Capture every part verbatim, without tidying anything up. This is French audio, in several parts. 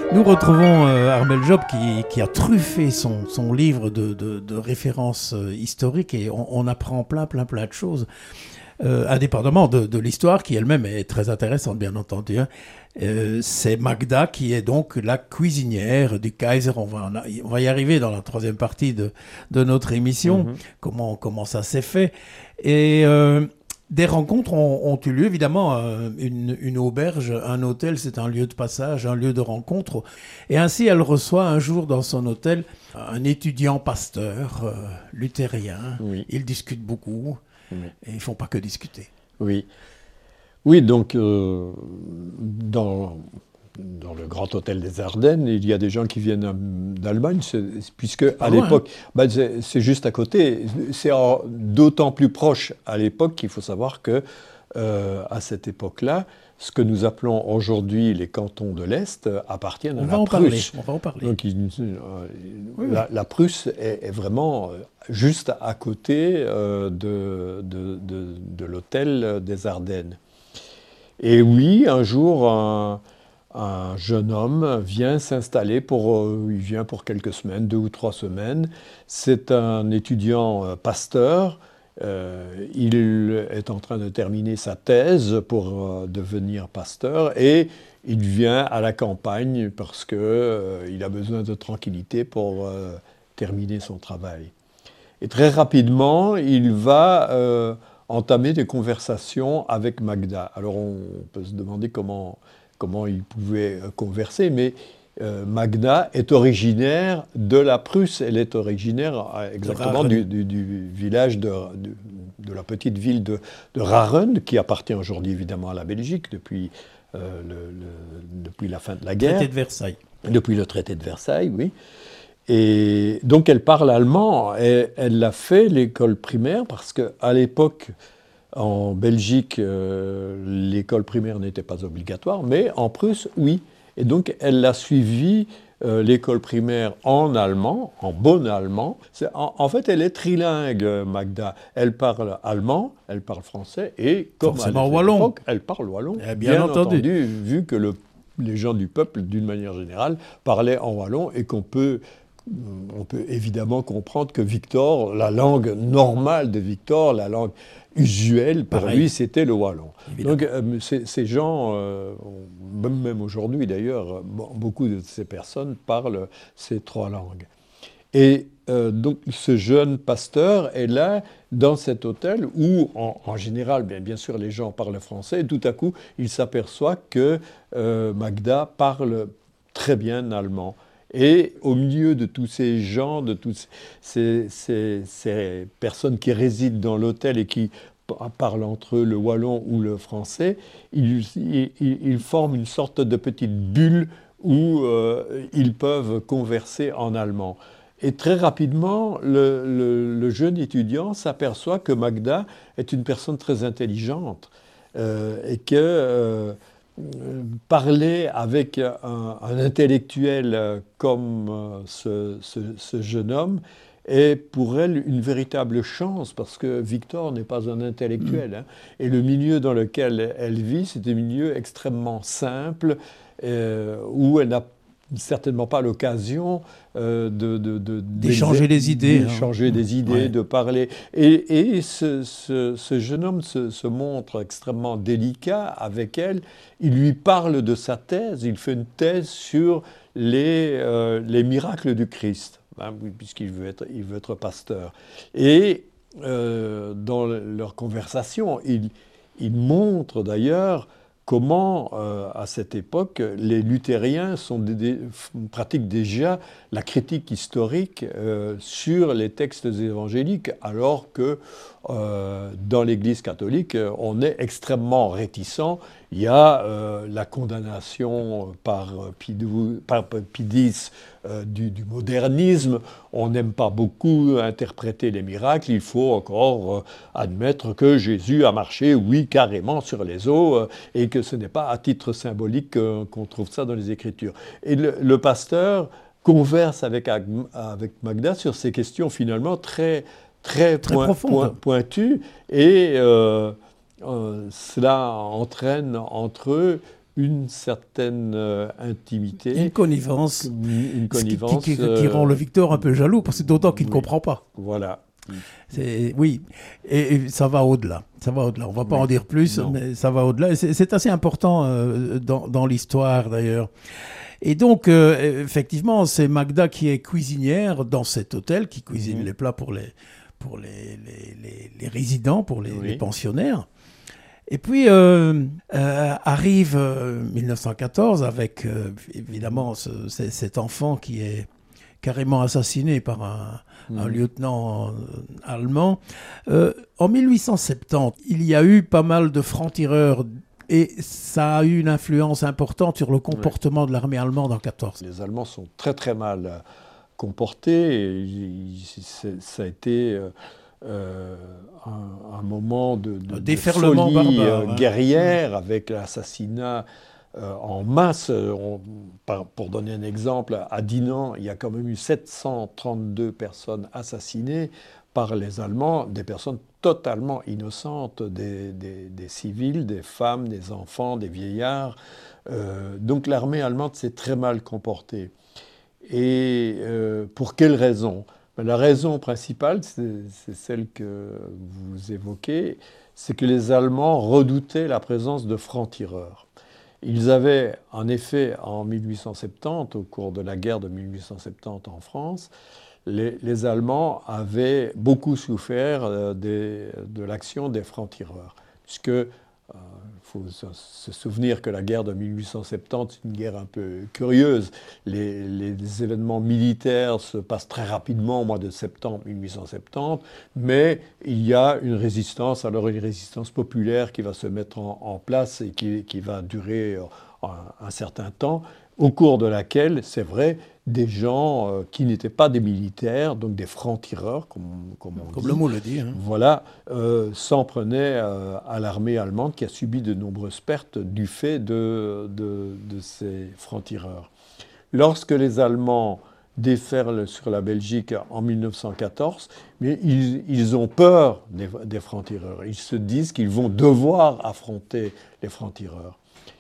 Nous retrouvons euh, Armel Job qui, qui a truffé son, son livre de, de, de références euh, historiques et on, on apprend plein, plein, plein de choses, euh, indépendamment de, de l'histoire qui elle-même est très intéressante, bien entendu. Hein. Euh, c'est Magda qui est donc la cuisinière du Kaiser. On va, on va y arriver dans la troisième partie de, de notre émission, mm-hmm. comment, comment ça s'est fait. Et... Euh, Des rencontres ont, ont eu lieu, évidemment, euh, une, une auberge, un hôtel, c'est un lieu de passage, un lieu de rencontre. Et ainsi, elle reçoit un jour dans son hôtel un étudiant pasteur euh, luthérien. Oui. Ils discutent beaucoup oui. et ils ne font pas que discuter. Oui, oui donc euh, dans, dans le Grand Hôtel des Ardennes, il y a des gens qui viennent d'Allemagne, puisque à l'époque, hein. bah, c'est, c'est juste à côté. C'est en, d'autant plus proche à l'époque qu'il faut savoir que euh, à cette époque-là, ce que nous appelons aujourd'hui les cantons de l'Est appartiennent on à va la en Prusse. Parler. On va en parler. Donc, il, euh, oui, la, oui. la Prusse est, est vraiment juste à côté euh, de, de, de, de l'hôtel des Ardennes. Et oui, un jour, un, un jeune homme vient s'installer pour, euh, il vient pour quelques semaines, deux ou trois semaines. C'est un étudiant euh, pasteur. Euh, il est en train de terminer sa thèse pour euh, devenir pasteur et il vient à la campagne parce qu'il euh, a besoin de tranquillité pour euh, terminer son travail. Et très rapidement, il va euh, entamer des conversations avec Magda. Alors on peut se demander comment, comment il pouvait converser, mais Euh, Magda est originaire de la Prusse, elle est originaire exactement du, du, du village, de, de, de la petite ville de, de Raren, qui appartient aujourd'hui évidemment à la Belgique depuis, euh, le, le, depuis la fin de la guerre. Traité de Versailles. Depuis le traité de Versailles, oui. Et donc elle parle allemand, et elle a fait l'école primaire parce qu'à l'époque, en Belgique, euh, l'école primaire n'était pas obligatoire, mais en Prusse, oui. Et donc, elle a suivi euh, l'école primaire en allemand, en bon allemand. C'est, en, en fait, elle est trilingue, Magda. Elle parle allemand, elle parle français et, comme à l'époque, elle parle wallon. Eh bien, bien entendu. entendu, vu que le, les gens du peuple, d'une manière générale, parlaient en wallon et qu'on peut... On peut évidemment comprendre que Victor, la langue normale de Victor, la langue usuelle, pour Pareil. lui, c'était le wallon. Évidemment. Donc euh, ces, ces gens, euh, même, même aujourd'hui d'ailleurs, beaucoup de ces personnes parlent ces trois langues. Et euh, donc ce jeune pasteur est là dans cet hôtel où, en, en général, bien, bien sûr, les gens parlent français, et tout à coup, il s'aperçoit que euh, Magda parle très bien allemand. Et au milieu de tous ces gens, de toutes ces, ces, ces personnes qui résident dans l'hôtel et qui parlent entre eux le wallon ou le français, ils, ils, ils forment une sorte de petite bulle où euh, ils peuvent converser en allemand. Et très rapidement, le, le, le jeune étudiant s'aperçoit que Magda est une personne très intelligente euh, et que... Euh, parler avec un, un intellectuel comme ce, ce, ce jeune homme est pour elle une véritable chance parce que Victor n'est pas un intellectuel. Hein, et le milieu dans lequel elle vit, c'est un milieu extrêmement simple euh, où elle n'a certainement pas l'occasion euh, de, de, de, d'échanger des idées. D'échanger hein. des idées, ouais. de parler. Et, et ce, ce, ce jeune homme se, se montre extrêmement délicat avec elle. Il lui parle de sa thèse. Il fait une thèse sur les, euh, les miracles du Christ, hein, puisqu'il veut être, il veut être pasteur. Et euh, dans leur conversation, il, il montre d'ailleurs comment, euh, à cette époque, les luthériens sont des, des, pratiquent déjà la critique historique euh, sur les textes évangéliques, alors que euh, dans l'Église catholique, on est extrêmement réticent. Il y a euh, la condamnation par, Pidou, par Pie X euh, du, du modernisme. On n'aime pas beaucoup interpréter les miracles. Il faut encore euh, admettre que Jésus a marché, oui, carrément sur les eaux, euh, et que ce n'est pas à titre symbolique euh, qu'on trouve ça dans les Écritures. Et le, le pasteur converse avec, avec Magda sur ces questions finalement très, très, très point, point, pointues. Et... Euh, Euh, cela entraîne entre eux une certaine euh, intimité. Une connivence. Une, une connivence. Qui, qui, qui, qui rend le Victor un peu jaloux, parce que d'autant qu'il oui, ne comprend pas. Voilà. C'est, oui, et, et ça va au-delà. Ça va au-delà. On ne va pas oui, en dire plus, non. mais ça va au-delà. C'est, c'est assez important euh, dans, dans l'histoire, d'ailleurs. Et donc, euh, effectivement, c'est Magda qui est cuisinière dans cet hôtel, qui cuisine mmh. les plats pour les, pour les, les, les, les résidents, pour les, oui. les pensionnaires. Et puis, euh, euh, arrive euh, mille neuf cent quatorze avec, euh, évidemment, ce, c- cet enfant qui est carrément assassiné par un, mmh. un lieutenant allemand. Euh, en mille huit cent soixante-dix, il y a eu pas mal de francs-tireurs et ça a eu une influence importante sur le comportement oui. de l'armée allemande en quatorze. Les Allemands sont très très mal comportés. Et ça a été euh, un, un moment de, de, de folie barbare, hein. guerrière avec l'assassinat euh, en masse. On, pour donner un exemple, à Dinant, il y a quand même eu sept cent trente-deux personnes assassinées par les Allemands, des personnes totalement innocentes, des, des, des civils, des femmes, des enfants, des vieillards. Euh, donc l'armée allemande s'est très mal comportée. Et euh, pour quelle raison ? Ben, la raison principale, c'est, c'est celle que vous évoquez, c'est que les Allemands redoutaient la présence de francs-tireurs. Ils avaient, en effet, en mille huit cent soixante-dix, au cours de la guerre de mille huit cent soixante-dix en France, Les, les Allemands avaient beaucoup souffert euh, des, de l'action des francs-tireurs, puisque il euh, faut se, se souvenir que la guerre de mille huit cent soixante-dix est une guerre un peu curieuse. Les, les événements militaires se passent très rapidement au mois de septembre mille huit cent soixante-dix, mais il y a une résistance, alors une résistance populaire qui va se mettre en, en place et qui, qui va durer un, un certain temps, au cours de laquelle, c'est vrai, des gens euh, qui n'étaient pas des militaires, donc des francs-tireurs, comme, comme on comme dit. le mot le dit. Hein. Voilà, euh, s'en prenaient euh, à l'armée allemande qui a subi de nombreuses pertes du fait de, de, de ces francs-tireurs. Lorsque les Allemands déferlent sur la Belgique en mille neuf cent quatorze, mais ils, ils ont peur des, des francs-tireurs. Ils se disent qu'ils vont devoir affronter les francs-tireurs.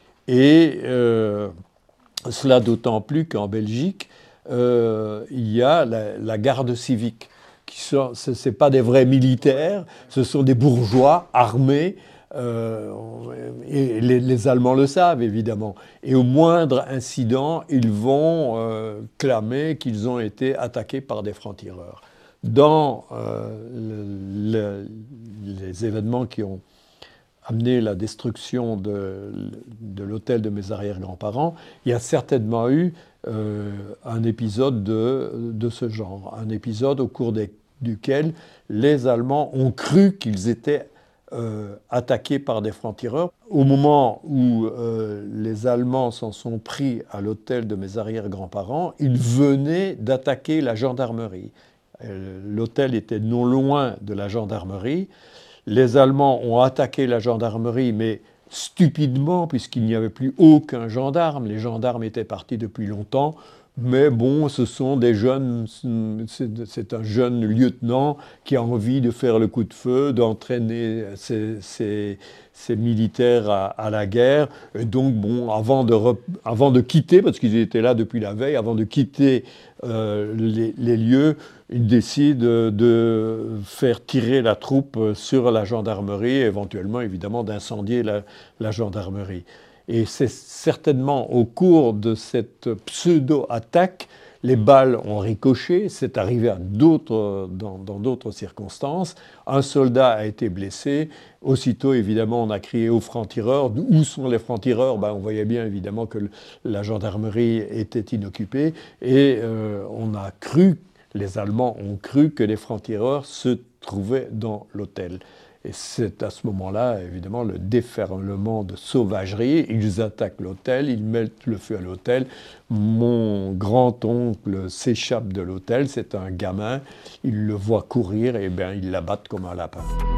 Et euh, cela d'autant plus qu'en Belgique, euh, il y a la, la garde civique. Ce n'est pas des vrais militaires, ce sont des bourgeois armés, euh, et les, les Allemands le savent évidemment. Et au moindre incident, ils vont euh, clamer qu'ils ont été attaqués par des francs-tireurs. Dans euh, le, le, les événements qui ont amené la destruction de, de l'hôtel de mes arrière-grands-parents, il y a certainement eu euh, un épisode de, de ce genre, un épisode au cours des, duquel les Allemands ont cru qu'ils étaient euh, attaqués par des francs-tireurs. Au moment où euh, les Allemands s'en sont pris à l'hôtel de mes arrière-grands-parents, ils venaient d'attaquer la gendarmerie. L'hôtel était non loin de la gendarmerie. Les Allemands ont attaqué la gendarmerie, mais stupidement, puisqu'il n'y avait plus aucun gendarme. Les gendarmes étaient partis depuis longtemps. Mais bon, ce sont des jeunes, c'est, c'est un jeune lieutenant qui a envie de faire le coup de feu, d'entraîner ses, ses, ses militaires à, à la guerre. Et donc, bon, avant de, rep, avant de quitter, parce qu'ils étaient là depuis la veille, avant de quitter euh, les, les lieux, ils décident de faire tirer la troupe sur la gendarmerie et éventuellement, évidemment, d'incendier la, la gendarmerie. Et c'est certainement au cours de cette pseudo-attaque, les balles ont ricoché, c'est arrivé à d'autres, dans, dans d'autres circonstances. Un soldat a été blessé. Aussitôt, évidemment, on a crié aux francs-tireurs. Où sont les francs-tireurs ? Ben, on voyait bien, évidemment, que la gendarmerie était inoccupée. Et euh, on a cru, les Allemands ont cru que les francs-tireurs se trouvaient dans l'hôtel. Et c'est à ce moment-là, évidemment, le déferlement de sauvagerie. Ils attaquent l'hôtel, ils mettent le feu à l'hôtel. Mon grand-oncle s'échappe de l'hôtel, c'est un gamin. Il le voit courir et bien, ils l'abattent comme un lapin.